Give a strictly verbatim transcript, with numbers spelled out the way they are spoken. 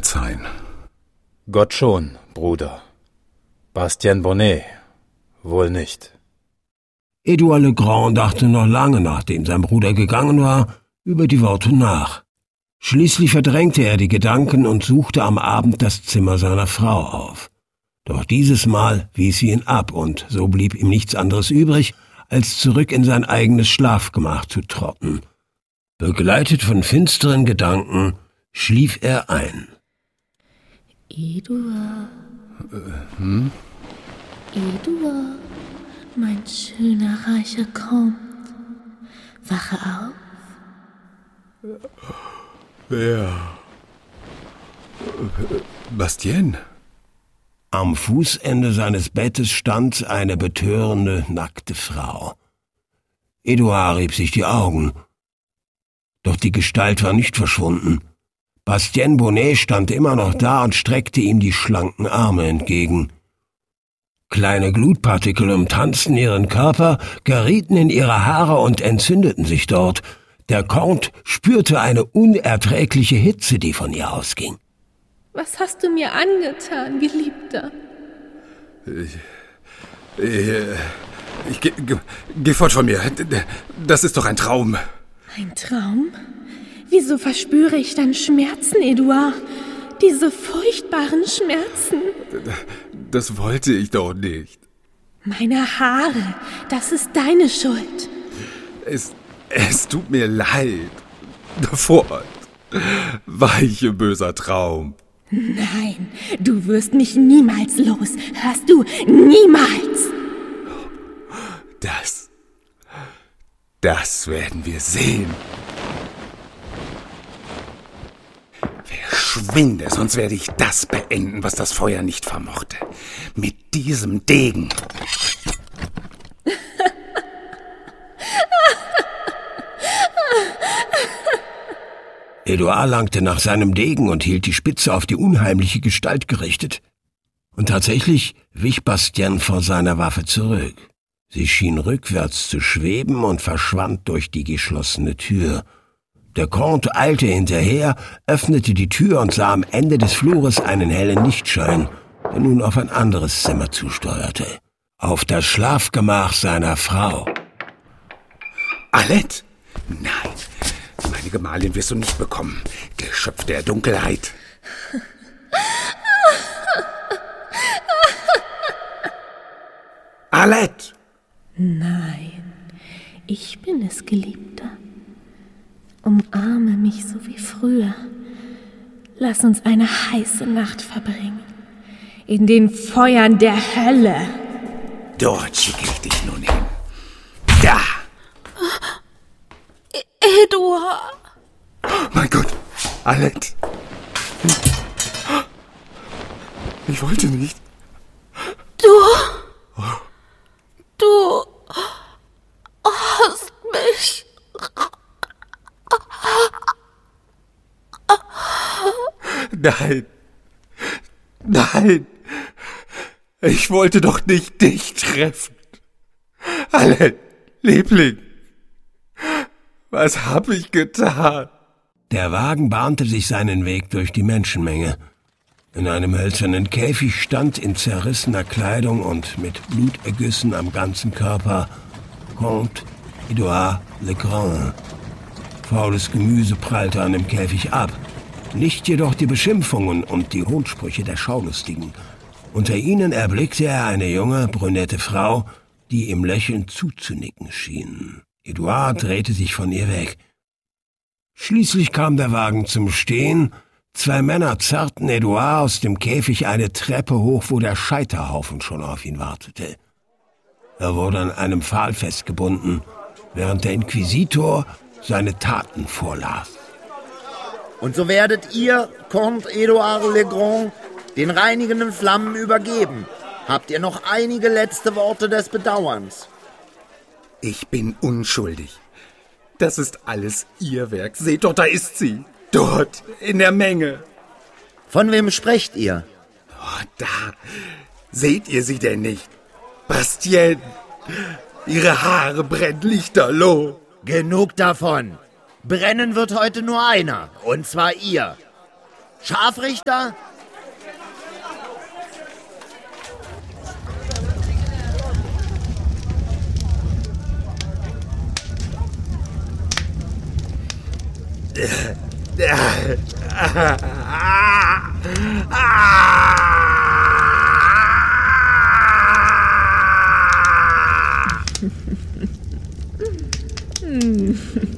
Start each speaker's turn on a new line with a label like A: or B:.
A: verzeihen.
B: Gott schon, Bruder. Bastien Bonnet, wohl nicht.
C: Edouard Legrand dachte noch lange, nachdem sein Bruder gegangen war, über die Worte nach. Schließlich verdrängte er die Gedanken und suchte am Abend das Zimmer seiner Frau auf. Doch dieses Mal wies sie ihn ab, und so blieb ihm nichts anderes übrig, als zurück in sein eigenes Schlafgemach zu trotten. Begleitet von finsteren Gedanken schlief er ein.
D: Edouard.
A: Äh, hm?
D: Edouard, mein schöner Reicher kommt. Wache auf.
A: Wer? Bastien?
C: Am Fußende seines Bettes stand eine betörende, nackte Frau. Edouard rieb sich die Augen. Doch die Gestalt war nicht verschwunden. Bastien Bonnet stand immer noch da und streckte ihm die schlanken Arme entgegen. Kleine Glutpartikel umtanzten ihren Körper, gerieten in ihre Haare und entzündeten sich dort. Der Comte spürte eine unerträgliche Hitze, die von ihr ausging.
D: Was hast du mir angetan, Geliebter?
A: Ich... Ich... ich geh, geh, geh fort von mir. Das ist doch ein Traum.
D: Ein Traum? Wieso verspüre ich dann Schmerzen, Edouard? Diese furchtbaren Schmerzen.
A: Das wollte ich doch nicht.
D: Meine Haare, das ist deine Schuld.
A: Es, es tut mir leid. Fort. Weiche, böser Traum.
D: Nein, du wirst mich niemals los. Hörst du? Niemals!
A: Das... Das werden wir sehen. Verschwinde, sonst werde ich das beenden, was das Feuer nicht vermochte. Mit diesem Degen.
C: Edouard langte nach seinem Degen und hielt die Spitze auf die unheimliche Gestalt gerichtet. Und tatsächlich wich Bastien vor seiner Waffe zurück. Sie schien rückwärts zu schweben und verschwand durch die geschlossene Tür. Der Comte eilte hinterher, öffnete die Tür und sah am Ende des Flures einen hellen Lichtschein, der nun auf ein anderes Zimmer zusteuerte. Auf das Schlafgemach seiner Frau.
A: Alette? Nein, meine Gemahlin wirst du nicht bekommen, Geschöpf der Dunkelheit. Alette!
D: Nein, ich bin es, Geliebter. Umarme mich so wie früher. Lass uns eine heiße Nacht verbringen. In den Feuern der Hölle.
A: Dort schicke ich dich nun hin. Da!
D: Edouard!
A: Mein Gott, Alette! Ich wollte nicht.
D: Du... Du... hast mich...
A: Nein. Nein. Ich wollte doch nicht dich treffen. Alette, Liebling. Was hab ich getan?
C: Der Wagen bahnte sich seinen Weg durch die Menschenmenge. In einem hölzernen Käfig stand in zerrissener Kleidung und mit Blutergüssen am ganzen Körper Comte Edouard Legrand. Faules Gemüse prallte an dem Käfig ab. Nicht jedoch die Beschimpfungen und die Hohnsprüche der Schaulustigen. Unter ihnen erblickte er eine junge, brünette Frau, die ihm lächelnd zuzunicken schien. Edouard drehte sich von ihr weg. Schließlich kam der Wagen zum Stehen. Zwei Männer zerrten Edouard aus dem Käfig eine Treppe hoch, wo der Scheiterhaufen schon auf ihn wartete. Er wurde an einem Pfahl festgebunden, während der Inquisitor seine Taten vorlas.
E: Und so werdet ihr, Comte Edouard Legrand, den reinigenden Flammen übergeben. Habt ihr noch einige letzte Worte des Bedauerns?
A: Ich bin unschuldig. Das ist alles ihr Werk. Seht doch, da ist sie. Dort, in der Menge.
E: Von wem sprecht ihr?
A: Oh, da. Seht ihr sie denn nicht? Bastien. Ihre Haare brennen lichterloh.
E: Genug davon. Brennen wird heute nur einer, und zwar ihr. Scharfrichter?
D: Hm.